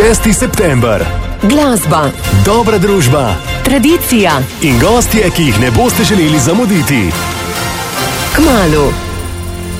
6. september. Glasba, Dobra družba tradicija, in gostje, ki jih ne boste želeli zamuditi. kmalu.